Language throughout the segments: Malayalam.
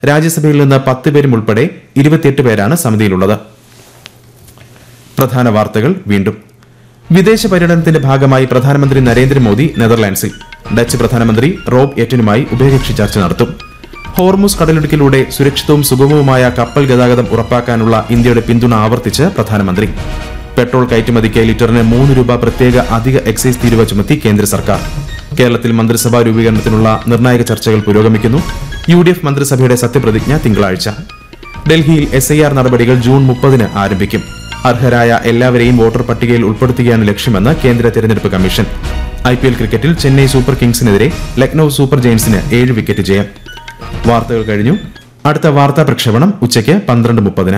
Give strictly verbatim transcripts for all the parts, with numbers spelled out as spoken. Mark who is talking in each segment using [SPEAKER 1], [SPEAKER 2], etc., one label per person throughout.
[SPEAKER 1] രാജ്യസഭയിൽ നിന്ന് പത്ത് പേരും ഉൾപ്പെടെ ഇരുപത്തിയെട്ട് പേരാണ് സമിതിയിലുള്ളത്. പ്രധാന വാർത്തകൾ വീണ്ടും. വിദേശ പര്യടനത്തിന്റെ ഭാഗമായി പ്രധാനമന്ത്രി നരേന്ദ്രമോദി നെതർലാൻഡ്സിൽ ഡച്ച് പ്രധാനമന്ത്രി റോബ് എറ്റനുമായി ഉഭയകക്ഷി ചർച്ച നടത്തും. ഹോർമുസ് കടലിടുക്കിലൂടെ സുരക്ഷിതവും സുഗമവുമായ കപ്പൽ ഗതാഗതം ഉറപ്പാക്കാനുള്ള ഇന്ത്യയുടെ പിന്തുണ ആവർത്തിച്ച് പ്രധാനമന്ത്രി. പെട്രോൾ കയറ്റുമതിക്ക് ലിറ്ററിന് മൂന്ന് രൂപ പ്രത്യേക അധിക എക്സൈസ് തീരുവ ചുമത്തി കേന്ദ്ര സർക്കാർ. കേരളത്തിൽ മന്ത്രിസഭാ രൂപീകരണത്തിനുള്ള നിർണായക ചർച്ചകൾ പുരോഗമിക്കുന്നു. യു ഡി എഫ് മന്ത്രിസഭയുടെ സത്യപ്രതിജ്ഞ തിങ്കളാഴ്ച. ഡൽഹിയിൽ എസ് ഐ ആർ നടപടികൾ ജൂൺ മുപ്പതിന് ആരംഭിക്കും. അർഹരായ എല്ലാവരെയും വോട്ടർ പട്ടികയിൽ ഉൾപ്പെടുത്തുകയാണ് ലക്ഷ്യമെന്ന് കേന്ദ്ര തെരഞ്ഞെടുപ്പ് കമ്മീഷൻ. ഐ പി എൽ ക്രിക്കറ്റിൽ ചെന്നൈ സൂപ്പർ കിങ്സിനെതിരെ ലക്നൌ സൂപ്പർ ജയൻസിന് ഏഴ് വിക്കറ്റ് ജയം. വാർത്തകൾ കഴിഞ്ഞു. അടുത്ത വാർത്താ പ്രക്ഷേപണം ഉച്ചയ്ക്ക് പന്ത്രണ്ട് മുപ്പതിന്.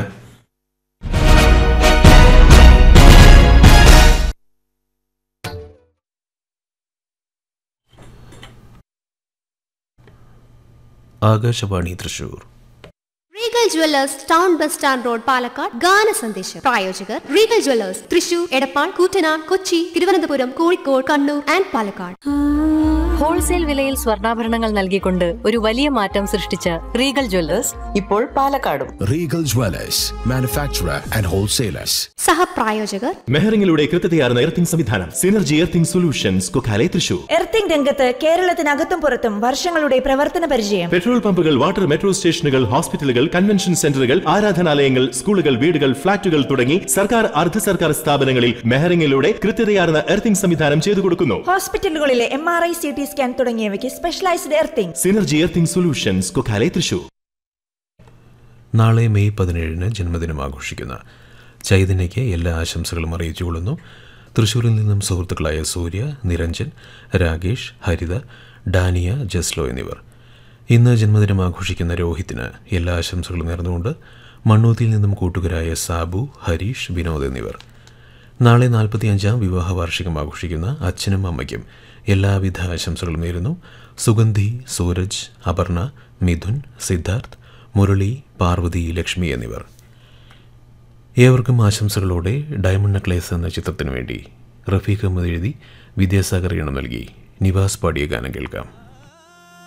[SPEAKER 2] Akashvani Thrissur.
[SPEAKER 3] Regal Jewellers town bus stand road Palakkad ഗാന സന്ദേശം. പ്രായോജകർ Regal Jewellers Thrissur, Edappal, Koottanad, Kochi, Thiruvananthapuram, Kozhikode, Kannur and Palakkad.
[SPEAKER 4] Wholesale വിലയിൽ സ്വർണ്ണാഭരണങ്ങൾ നൽകിക്കൊണ്ട് ഒരു വലിയ മാറ്റം സൃഷ്ടിച്ച റീഗൽ ജ്വല്ലേഴ്സ് ഇപ്പോൾ പാലക്കാടും.
[SPEAKER 5] Regal Jewellers, manufacturer and wholesalers.
[SPEAKER 3] സഹപ്രായോജകർ
[SPEAKER 6] മെഹറിംഗിലൂടെ കൃത്യതയാർന്ന earthing സംവിധാനം synergy earthing solutions, Kokkalai, Thrissur.
[SPEAKER 7] Earthing രംഗത്ത് കേരളത്തിനകത്തും പുറത്തും വർഷങ്ങളുടെ പ്രവർത്തന പരിചയം.
[SPEAKER 6] പെട്രോൾ പമ്പുകൾ, വാട്ടർ മെട്രോ സ്റ്റേഷനുകൾ, ഹോസ്പിറ്റലുകൾ, കൺവെൻഷൻ സെന്ററുകൾ, ആരാധനാലയങ്ങൾ, സ്കൂളുകൾ, വീടുകൾ, ഫ്ളാറ്റുകൾ തുടങ്ങി സർക്കാർ അർദ്ധ സർക്കാർ സ്ഥാപനങ്ങളിൽ മെഹറിംഗിലൂടെ കൃത്യതയാർന്ന എർത്തിംഗ് സംവിധാനം ചെയ്തു കൊടുക്കുന്നു.
[SPEAKER 7] ഹോസ്പിറ്റലുകളിലെ M R I, C T scan തുടങ്ങിയവയ്ക്ക് specialised earthing.
[SPEAKER 6] Synergy earthing solutions, Kokkalai, Thrissur.
[SPEAKER 2] നാളെ മെയ് പതിനേഴിന് ജന്മദിനം ആഘോഷിക്കുന്ന ചൈതന്യയ്ക്ക് എല്ലാ ആശംസകളും അറിയിച്ചുകൊള്ളുന്നു. തൃശ്ശൂരിൽ നിന്നും സുഹൃത്തുക്കളായ സൂര്യ, നിരഞ്ജൻ, രാകേഷ്, ഹരിത, ഡാനിയ, ജസ്ലോ എന്നിവർ. ഇന്ന് ജന്മദിനം ആഘോഷിക്കുന്ന രോഹിത്തിന് എല്ലാ ആശംസകളും നേർന്നുകൊണ്ട് മണ്ണൂത്തിയിൽ നിന്നും കൂട്ടുകാരായ സാബു, ഹരീഷ്, വിനോദ് എന്നിവർ. നാളെ നാൽപ്പത്തിയഞ്ചാം വിവാഹ വാർഷികം ആഘോഷിക്കുന്ന അച്ഛനും അമ്മയ്ക്കും എല്ലാവിധ ആശംസകളും നേരുന്നു. സുഗന്ധി, സൂരജ്, അപർണ, മിഥുൻ, സിദ്ധാർത്ഥ്, മുരളി, പാർവതി, ലക്ഷ്മി എന്നിവർ. ഏവർക്കും ആശംസകളോടെ ഡയമണ്ട് നെക്ലേസ് എന്ന ചിത്രത്തിനു വേണ്ടി റഫീഖ് അഹമ്മദ് എഴുതി വിദ്യാസാഗർ ഈണം നൽകി നിവാസ് പാടിയ ഗാനം കേൾക്കാം.